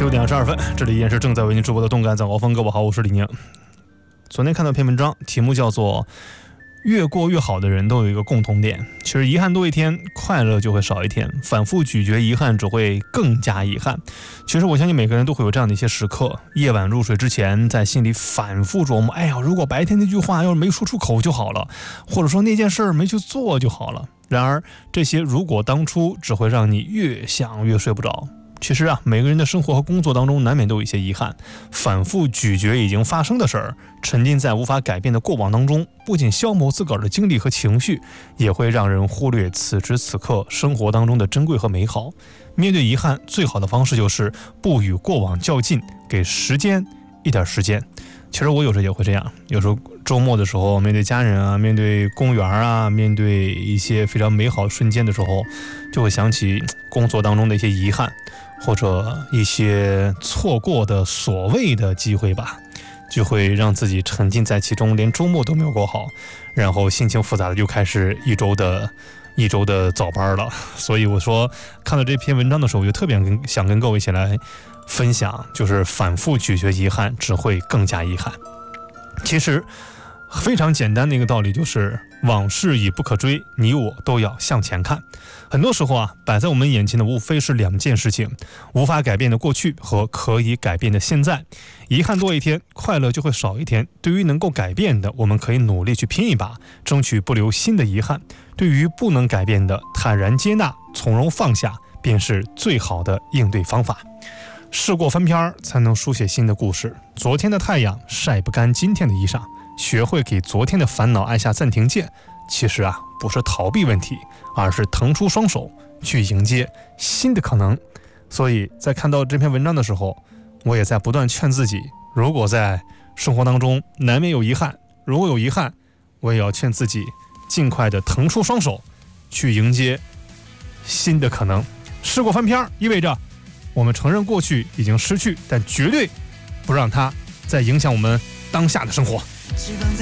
9:22，这里依然是正在为您直播的动感早高峰。各位好，我是李宁。昨天看到一篇文章，题目叫做越过越好的人都有一个共同点，其实遗憾多一天，快乐就会少一天，反复咀嚼遗憾只会更加遗憾。其实我相信每个人都会有这样的一些时刻，夜晚入睡之前在心里反复琢磨，哎呀，如果白天那句话要是没说出口就好了，或者说那件事没去做就好了。然而这些如果当初只会让你越想越睡不着。其实每个人的生活和工作当中难免都有一些遗憾，反复咀嚼已经发生的事儿，沉浸在无法改变的过往当中，不仅消磨自个儿的精力和情绪，也会让人忽略此时此刻生活当中的珍贵和美好。面对遗憾，最好的方式就是不与过往较劲，给时间一点时间。其实我有时候也会这样，有时候周末的时候，面对家人面对公园面对一些非常美好瞬间的时候，就会想起工作当中的一些遗憾，或者一些错过的所谓的机会吧，就会让自己沉浸在其中，连周末都没有过好，然后心情复杂的就开始一周的早班了。所以我说，看到这篇文章的时候，我就特别想跟各位一起来分享，就是反复咀嚼遗憾只会更加遗憾。其实非常简单的一个道理，就是往事已不可追，你我都要向前看。很多时候摆在我们眼前的无非是两件事情，无法改变的过去和可以改变的现在。遗憾多一天，快乐就会少一天。对于能够改变的，我们可以努力去拼一把，争取不留新的遗憾。对于不能改变的，坦然接纳，从容放下，便是最好的应对方法。试过翻篇才能书写新的故事。昨天的太阳晒不干今天的衣裳，学会给昨天的烦恼按下暂停键，其实不是逃避问题，而是腾出双手去迎接新的可能。所以在看到这篇文章的时候，我也在不断劝自己，如果在生活当中难免有遗憾，如果有遗憾，我也要劝自己尽快的腾出双手去迎接新的可能。试过翻篇意味着我们承认过去已经失去，但绝对不让它再影响我们当下的生活。时光在